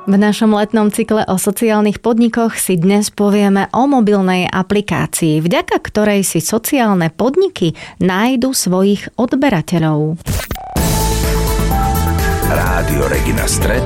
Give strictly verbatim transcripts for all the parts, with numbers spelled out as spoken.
V našom letnom cykle o sociálnych podnikoch si dnes povieme o mobilnej aplikácii, vďaka ktorej si sociálne podniky nájdu svojich odberateľov. Rádio Regina Stret,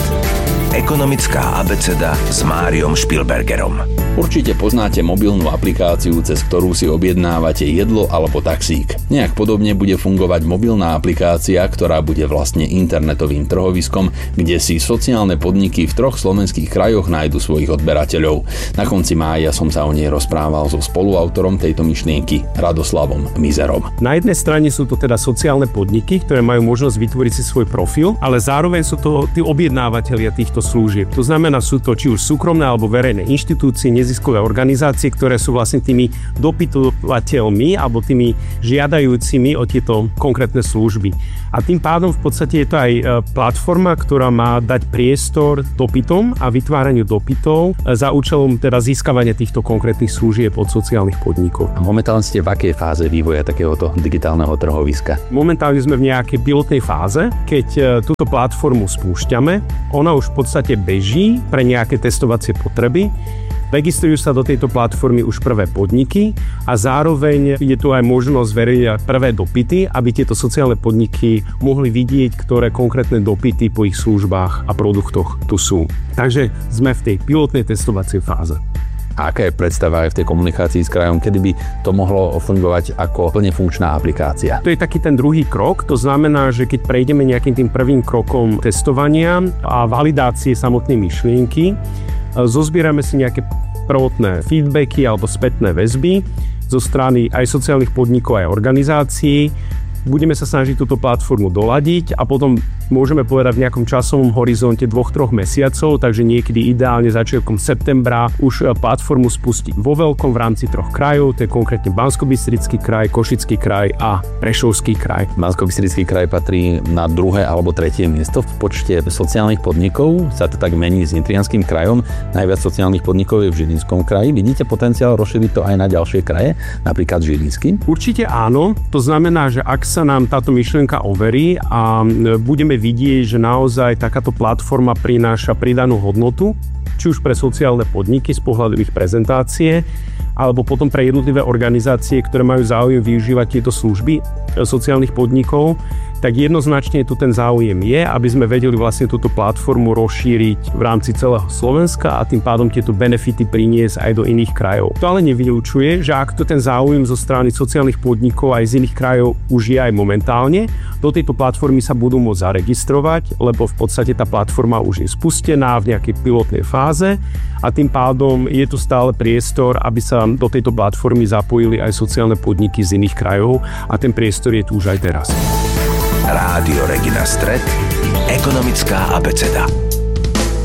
ekonomická abeceda s Máriom Špilbergerom. Určite poznáte mobilnú aplikáciu, cez ktorú si objednávate jedlo alebo taxík. Nejak podobne bude fungovať mobilná aplikácia, ktorá bude vlastne internetovým trhoviskom, kde si sociálne podniky v troch slovenských krajoch nájdu svojich odberateľov. Na konci mája som sa o nej rozprával so spoluautorom tejto myšlienky, Radoslavom Mizerom. Na jednej strane sú to teda sociálne podniky, ktoré majú možnosť vytvoriť si svoj profil, ale zároveň sú to tí objednávateľia týchto služieb. To znamená, sú to či už súkromné alebo verejné inštitúcie, neziskové organizácie, ktoré sú vlastne tými dopytovateľmi alebo tými žiadajúcimi o tieto konkrétne služby. A tým pádom v podstate je to aj platforma, ktorá má dať priestor dopytom a vytváraniu dopytov za účelom teda získavania týchto konkrétnych služieb od sociálnych podnikov. A momentálne ste v akej fáze vývoja takéhoto digitálneho trhoviska? Momentálne sme v nejakej pilotnej fáze, keď túto platformu spúšťame. Ona už v podstate beží pre nejaké testovacie potreby. Registrujú sa do tejto platformy už prvé podniky a zároveň je tu aj možnosť zverejniť prvé dopyty, aby tieto sociálne podniky mohli vidieť, ktoré konkrétne dopyty po ich službách a produktoch tu sú. Takže sme v tej pilotnej testovacej fáze. A aká je predstava aj v tej komunikácii s krajom, kedy by to mohlo fungovať ako plne funkčná aplikácia? To je taký ten druhý krok, to znamená, že keď prejdeme nejakým tým prvým krokom testovania a validácie samotnej myšlienky, zozbierame si nejaké prvotné feedbacky alebo spätné väzby zo strany aj sociálnych podnikov, aj organizácií. Budeme sa snažiť túto platformu doladiť a potom môžeme povedať v nejakom časovom horizonte dvoch, troch mesiacov, takže niekedy ideálne začiatkom septembra už platformu spustiť vo veľkom v rámci troch krajov, to je konkrétne Banskobystrický kraj, Košický kraj a Prešovský kraj. Banskobystrický kraj patrí na druhé alebo tretie miesto v počte sociálnych podnikov, sa to tak mení s Nitrianskym krajom, najviac sociálnych podnikov je v Žilinskom kraji. Vidíte potenciál rozšíriť to aj na ďalšie kraje, napríklad Žilinský? Určite áno, to znamená, že ak sa nám táto myšlienka overí a budeme vidieť, že naozaj takáto platforma prináša pridanú hodnotu, či už pre sociálne podniky z pohľadu ich prezentácie, alebo potom pre jednotlivé organizácie, ktoré majú záujem využívať tieto služby sociálnych podnikov, tak jednoznačne tu ten záujem je, aby sme vedeli vlastne túto platformu rozšíriť v rámci celého Slovenska a tým pádom tieto benefity priniesť aj do iných krajov. To ale nevylučuje, že ak to ten záujem zo strany sociálnych podnikov aj z iných krajov už je aj momentálne, do tejto platformy sa budú môcť zaregistrovať, lebo v podstate tá platforma už je spustená v nejakej pilotnej fáze a tým pádom je tu stále priestor, aby sa do tejto platformy zapojili aj sociálne podniky z iných krajov a ten priestor je tu už aj teraz. Rádio Regina Stret, ekonomická abeceda.